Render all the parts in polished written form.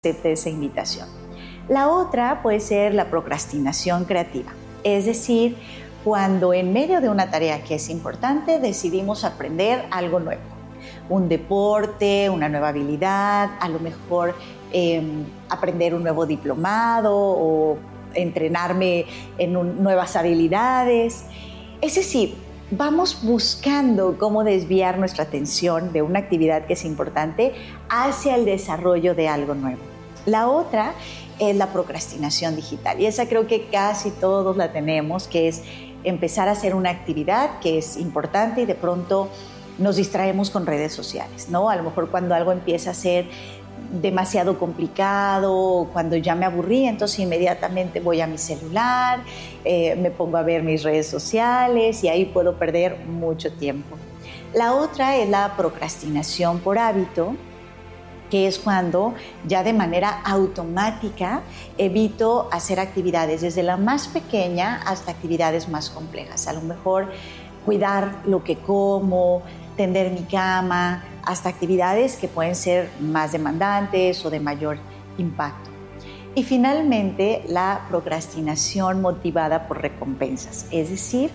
acepte esa invitación. La otra puede ser la procrastinación creativa, es decir, cuando en medio de una tarea que es importante decidimos aprender algo nuevo, un deporte, una nueva habilidad, a lo mejor aprender un nuevo diplomado o entrenarme en nuevas habilidades. Es decir, vamos buscando cómo desviar nuestra atención de una actividad que es importante hacia el desarrollo de algo nuevo. La otra es la procrastinación digital y esa creo que casi todos la tenemos, que es empezar a hacer una actividad que es importante y de pronto nos distraemos con redes sociales, ¿no? A lo mejor cuando algo empieza a ser demasiado complicado, cuando ya me aburrí, entonces inmediatamente voy a mi celular, me pongo a ver mis redes sociales y ahí puedo perder mucho tiempo. La otra es la procrastinación por hábito, que es cuando ya de manera automática evito hacer actividades desde la más pequeña hasta actividades más complejas. A lo mejor cuidar lo que como, tender mi cama, hasta actividades que pueden ser más demandantes o de mayor impacto. Y finalmente, la procrastinación motivada por recompensas, es decir,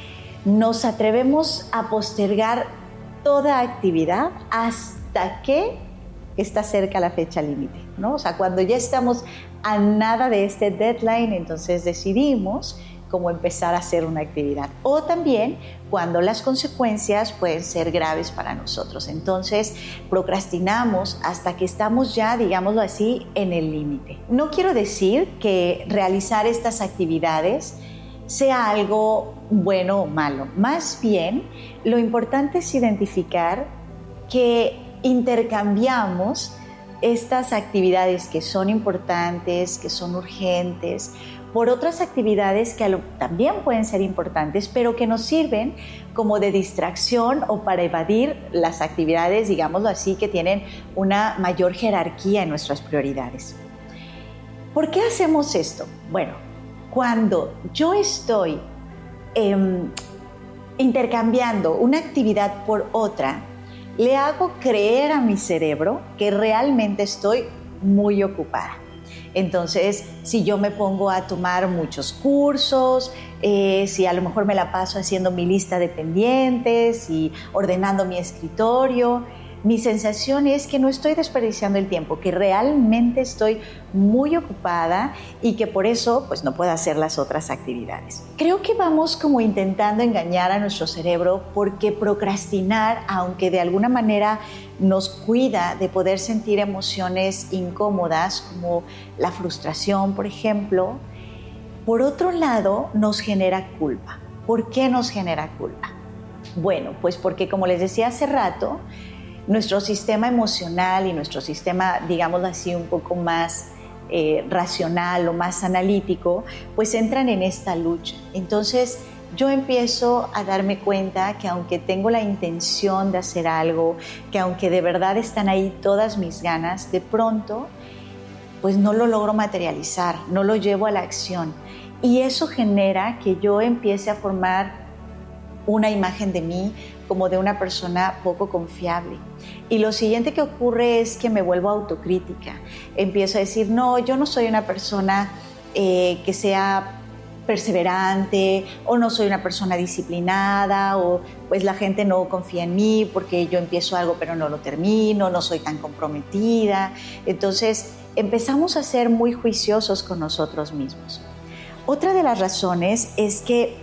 nos atrevemos a postergar toda actividad hasta que está cerca la fecha límite, ¿no? O sea, cuando ya estamos a nada de este deadline, entonces decidimos cómo empezar a hacer una actividad. O también cuando las consecuencias pueden ser graves para nosotros. Entonces, procrastinamos hasta que estamos ya, digámoslo así, en el límite. No quiero decir que realizar estas actividades sea algo bueno o malo. Más bien, lo importante es identificar que intercambiamos estas actividades que son importantes, que son urgentes, por otras actividades que también pueden ser importantes, pero que nos sirven como de distracción o para evadir las actividades, digámoslo así, que tienen una mayor jerarquía en nuestras prioridades. ¿Por qué hacemos esto? Bueno, cuando yo estoy intercambiando una actividad por otra, le hago creer a mi cerebro que realmente estoy muy ocupada. Entonces, si yo me pongo a tomar muchos cursos, si a lo mejor me la paso haciendo mi lista de pendientes y ordenando mi escritorio, mi sensación es que no estoy desperdiciando el tiempo, que realmente estoy muy ocupada y que por eso pues no puedo hacer las otras actividades. Creo que vamos como intentando engañar a nuestro cerebro porque procrastinar, aunque de alguna manera nos cuida de poder sentir emociones incómodas como la frustración, por ejemplo, por otro lado nos genera culpa. ¿Por qué nos genera culpa? Bueno, pues porque como les decía hace rato, nuestro sistema emocional y nuestro sistema, digámoslo así, un poco más racional o más analítico, pues entran en esta lucha. Entonces, yo empiezo a darme cuenta que aunque tengo la intención de hacer algo, que aunque de verdad están ahí todas mis ganas, de pronto, pues no lo logro materializar, no lo llevo a la acción. Y eso genera que yo empiece a formar una imagen de mí como de una persona poco confiable. Y lo siguiente que ocurre es que me vuelvo autocrítica. Empiezo a decir, no, yo no soy una persona que sea perseverante, o no soy una persona disciplinada, o pues la gente no confía en mí porque yo empiezo algo pero no lo termino, no soy tan comprometida. Entonces empezamos a ser muy juiciosos con nosotros mismos. Otra de las razones es que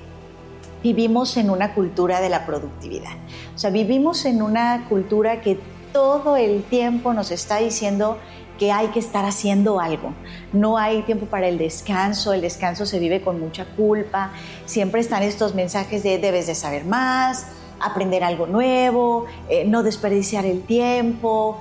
vivimos en una cultura de la productividad. O sea, vivimos en una cultura que todo el tiempo nos está diciendo que hay que estar haciendo algo. No hay tiempo para el descanso se vive con mucha culpa. Siempre están estos mensajes de debes de saber más, aprender algo nuevo, no desperdiciar el tiempo,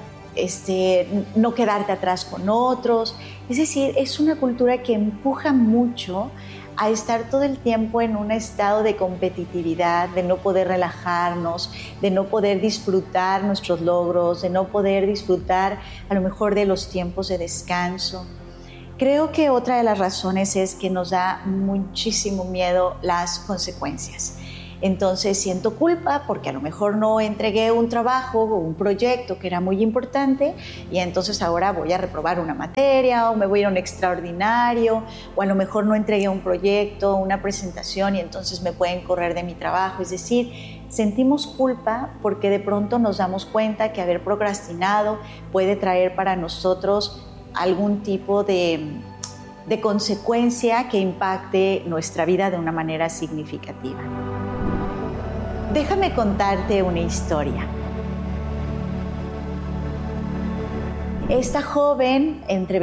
no quedarte atrás con otros. Es decir, es una cultura que empuja mucho a estar todo el tiempo en un estado de competitividad, de no poder relajarnos, de no poder disfrutar nuestros logros, de no poder disfrutar a lo mejor de los tiempos de descanso. Creo que otra de las razones es que nos da muchísimo miedo las consecuencias. Entonces siento culpa porque a lo mejor no entregué un trabajo o un proyecto que era muy importante y entonces ahora voy a reprobar una materia o me voy a ir a un extraordinario o a lo mejor no entregué un proyecto, una presentación y entonces me pueden correr de mi trabajo. Es decir, sentimos culpa porque de pronto nos damos cuenta que haber procrastinado puede traer para nosotros algún tipo de consecuencia que impacte nuestra vida de una manera significativa. Déjame contarte una historia. Esta joven, entre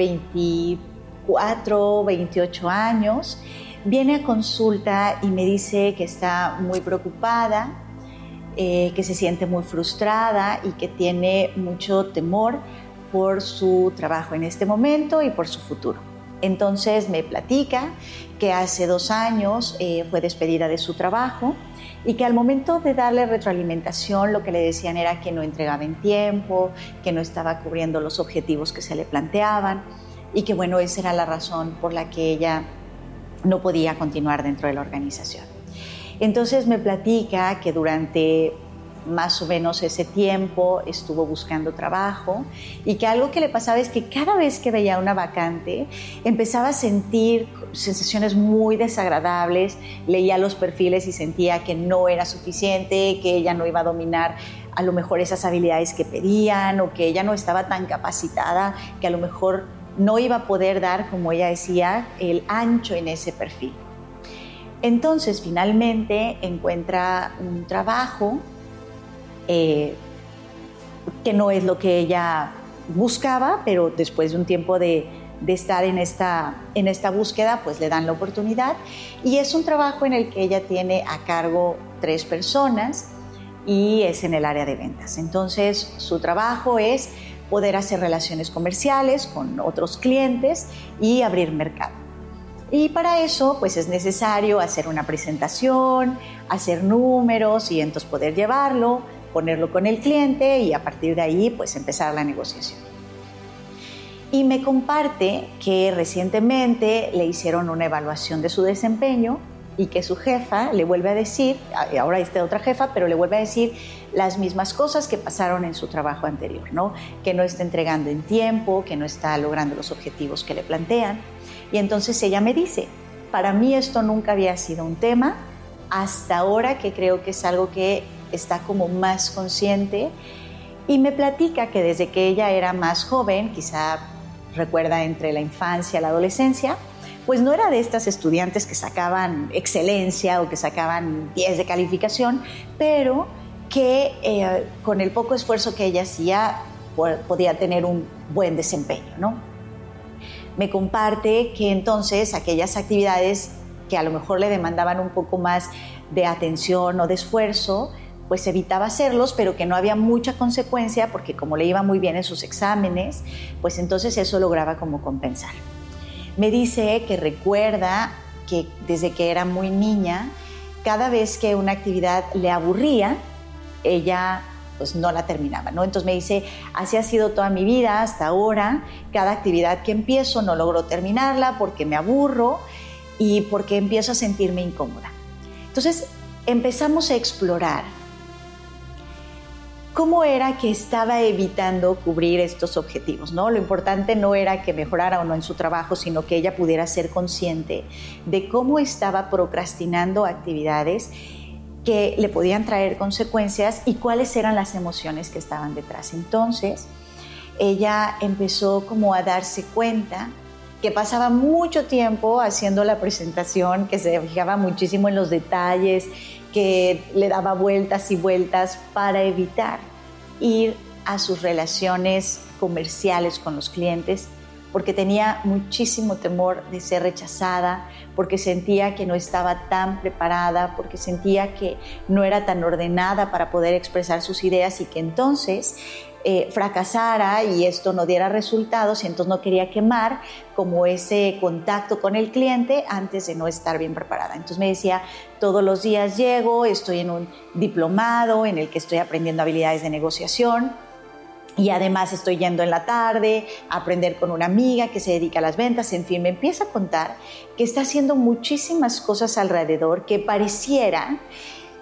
24 y 28 años, viene a consulta y me dice que está muy preocupada, que se siente muy frustrada y que tiene mucho temor por su trabajo en este momento y por su futuro. Entonces me platica que hace 2 años fue despedida de su trabajo y que al momento de darle retroalimentación lo que le decían era que no entregaba en tiempo, que no estaba cubriendo los objetivos que se le planteaban y que bueno, esa era la razón por la que ella no podía continuar dentro de la organización. Entonces me platica que durante más o menos ese tiempo estuvo buscando trabajo y que algo que le pasaba es que cada vez que veía una vacante empezaba a sentir sensaciones muy desagradables, leía los perfiles y sentía que no era suficiente, que ella no iba a dominar a lo mejor esas habilidades que pedían o que ella no estaba tan capacitada, que a lo mejor no iba a poder dar, como ella decía, el ancho en ese perfil. Entonces finalmente encuentra un trabajo que no es lo que ella buscaba, pero después de un tiempo de estar en esta búsqueda, pues le dan la oportunidad y es un trabajo en el que ella tiene a cargo 3 personas y es en el área de ventas. Entonces su trabajo es poder hacer relaciones comerciales con otros clientes y abrir mercado. Y para eso pues es necesario hacer una presentación, hacer números y entonces poder llevarlo, ponerlo con el cliente y a partir de ahí pues empezar la negociación. Y me comparte que recientemente le hicieron una evaluación de su desempeño y que su jefa le vuelve a decir, ahora está otra jefa, pero le vuelve a decir las mismas cosas que pasaron en su trabajo anterior, ¿no? Que no está entregando en tiempo, que no está logrando los objetivos que le plantean. Y entonces ella me dice, para mí esto nunca había sido un tema, hasta ahora que creo que es algo que está como más consciente y me platica que desde que ella era más joven, quizá recuerda entre la infancia y la adolescencia, pues no era de estas estudiantes que sacaban excelencia o que sacaban 10 de calificación, pero que con el poco esfuerzo que ella hacía podía tener un buen desempeño, ¿no? Me comparte que entonces aquellas actividades que a lo mejor le demandaban un poco más de atención o de esfuerzo, pues evitaba hacerlos, pero que no había mucha consecuencia porque como le iba muy bien en sus exámenes, pues entonces eso lograba como compensar. Me dice que recuerda que desde que era muy niña, cada vez que una actividad le aburría, ella pues no la terminaba, ¿no? Entonces me dice, así ha sido toda mi vida hasta ahora, cada actividad que empiezo no logro terminarla porque me aburro y porque empiezo a sentirme incómoda. Entonces empezamos a explorar cómo era que estaba evitando cubrir estos objetivos, ¿no? Lo importante no era que mejorara o no en su trabajo, sino que ella pudiera ser consciente de cómo estaba procrastinando actividades que le podían traer consecuencias y cuáles eran las emociones que estaban detrás. Entonces, ella empezó como a darse cuenta que pasaba mucho tiempo haciendo la presentación, que se fijaba muchísimo en los detalles, que le daba vueltas y vueltas para evitar ir a sus relaciones comerciales con los clientes, porque tenía muchísimo temor de ser rechazada, porque sentía que no estaba tan preparada, porque sentía que no era tan ordenada para poder expresar sus ideas y que entonces fracasara y esto no diera resultados y entonces no quería quemar como ese contacto con el cliente antes de no estar bien preparada. Entonces me decía, todos los días llego, estoy en un diplomado en el que estoy aprendiendo habilidades de negociación y además estoy yendo en la tarde a aprender con una amiga que se dedica a las ventas. En fin, me empieza a contar que está haciendo muchísimas cosas alrededor que pareciera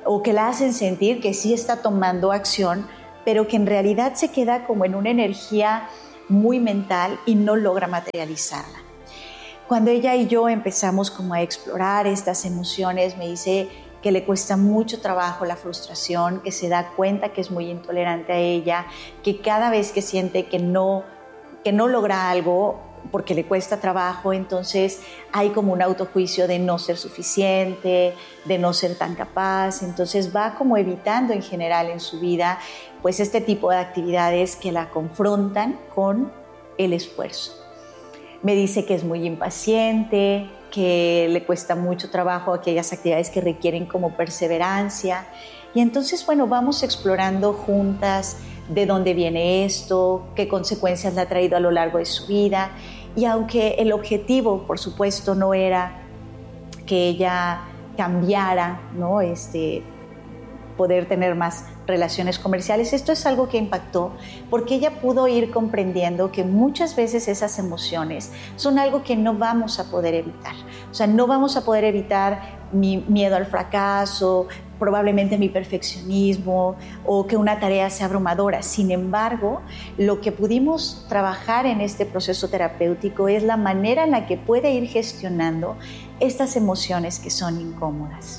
o que la hacen sentir que sí está tomando acción, pero que en realidad se queda como en una energía muy mental y no logra materializarla. Cuando ella y yo empezamos como a explorar estas emociones, me dice que le cuesta mucho trabajo la frustración, que se da cuenta que es muy intolerante a ella, que cada vez que siente que no logra algo porque le cuesta trabajo, entonces hay como un autojuicio de no ser suficiente, de no ser tan capaz, entonces va como evitando en general en su vida pues este tipo de actividades que la confrontan con el esfuerzo. Me dice que es muy impaciente, que le cuesta mucho trabajo aquellas actividades que requieren como perseverancia. Y entonces, bueno, vamos explorando juntas de dónde viene esto, qué consecuencias le ha traído a lo largo de su vida. Y aunque el objetivo, por supuesto, no era que ella cambiara, ¿no? Poder tener más relaciones comerciales. Esto es algo que impactó porque ella pudo ir comprendiendo que muchas veces esas emociones son algo que no vamos a poder evitar. O sea, no vamos a poder evitar mi miedo al fracaso, probablemente mi perfeccionismo o que una tarea sea abrumadora. Sin embargo, lo que pudimos trabajar en este proceso terapéutico es la manera en la que puede ir gestionando estas emociones que son incómodas.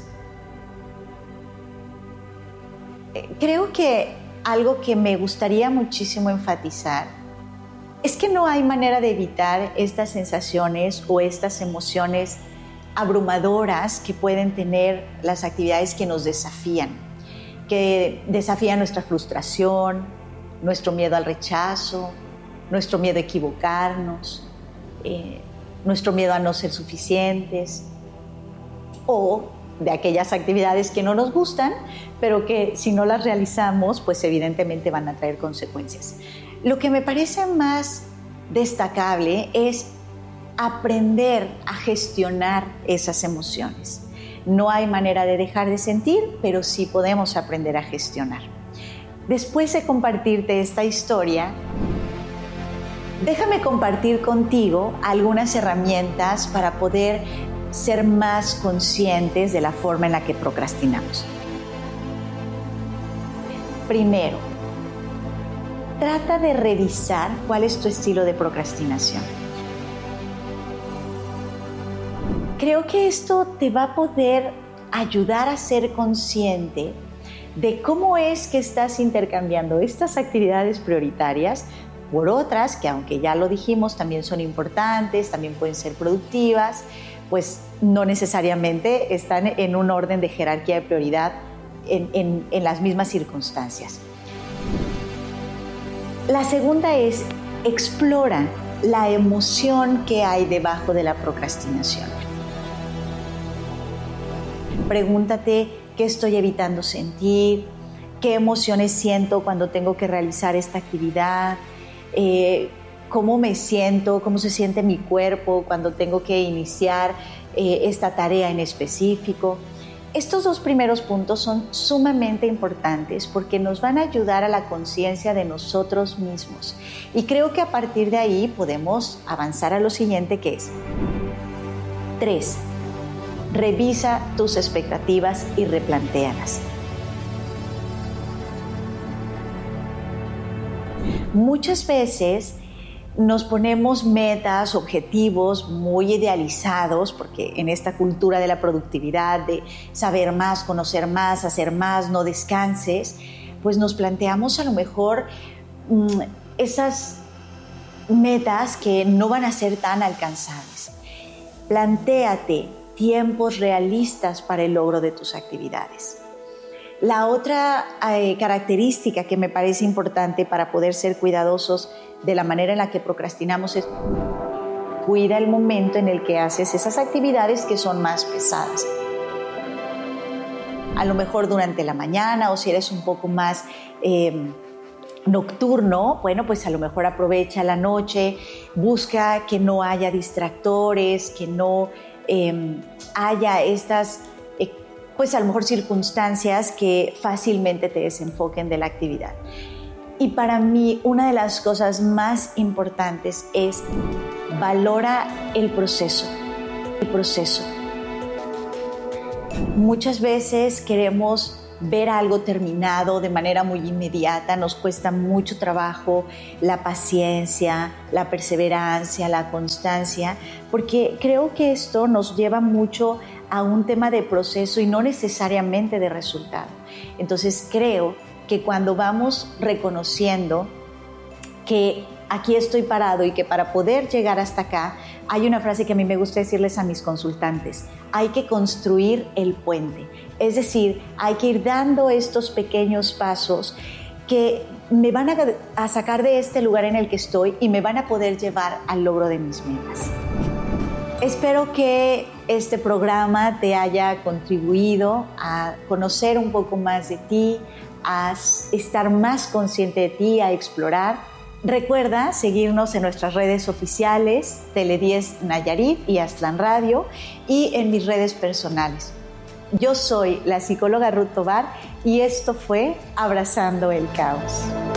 Creo que algo que me gustaría muchísimo enfatizar es que no hay manera de evitar estas sensaciones o estas emociones abrumadoras que pueden tener las actividades que nos desafían, que desafían nuestra frustración, nuestro miedo al rechazo, nuestro miedo a equivocarnos, nuestro miedo a no ser suficientes o de aquellas actividades que no nos gustan, pero que si no las realizamos, pues evidentemente van a traer consecuencias. Lo que me parece más destacable es aprender a gestionar esas emociones. No hay manera de dejar de sentir, pero sí podemos aprender a gestionar. Después de compartirte esta historia, déjame compartir contigo algunas herramientas para poder ser más conscientes de la forma en la que procrastinamos. Primero, trata de revisar cuál es tu estilo de procrastinación. Creo que esto te va a poder ayudar a ser consciente de cómo es que estás intercambiando estas actividades prioritarias por otras que, aunque ya lo dijimos, también son importantes, también pueden ser productivas, pues no necesariamente están en un orden de jerarquía de prioridad en las mismas circunstancias. La segunda es explora la emoción que hay debajo de la procrastinación. Pregúntate qué estoy evitando sentir, qué emociones siento cuando tengo que realizar esta actividad, cómo me siento, cómo se siente mi cuerpo cuando tengo que iniciar esta tarea en específico. Estos dos primeros puntos son sumamente importantes porque nos van a ayudar a la conciencia de nosotros mismos. Y creo que a partir de ahí podemos avanzar a lo siguiente, que es 3. Revisa tus expectativas y replantéalas. Muchas veces nos ponemos metas, objetivos muy idealizados, porque en esta cultura de la productividad, de saber más, conocer más, hacer más, no descanses, pues nos planteamos a lo mejor esas metas que no van a ser tan alcanzables. Plantéate tiempos realistas para el logro de tus actividades. La otra característica que me parece importante para poder ser cuidadosos de la manera en la que procrastinamos es cuida el momento en el que haces esas actividades que son más pesadas. A lo mejor durante la mañana, o si eres un poco más nocturno, bueno, pues a lo mejor aprovecha la noche, busca que no haya distractores, que no haya estas pues a lo mejor circunstancias que fácilmente te desenfoquen de la actividad. Y para mí una de las cosas más importantes es valora el proceso. Muchas veces queremos ver algo terminado de manera muy inmediata, nos cuesta mucho trabajo la paciencia, la perseverancia, la constancia, porque creo que esto nos lleva mucho a un tema de proceso y no necesariamente de resultado. Entonces creo que cuando vamos reconociendo que aquí estoy parado y que para poder llegar hasta acá, hay una frase que a mí me gusta decirles a mis consultantes: hay que construir el puente. Es decir, hay que ir dando estos pequeños pasos que me van a sacar de este lugar en el que estoy y me van a poder llevar al logro de mis metas. Espero que este programa te haya contribuido a conocer un poco más de ti, a estar más consciente de ti, a explorar. Recuerda seguirnos en nuestras redes oficiales, Tele10 Nayarit y Aztlán Radio, y en mis redes personales. Yo soy la psicóloga Ruth Tovar y esto fue Abrazando el Caos.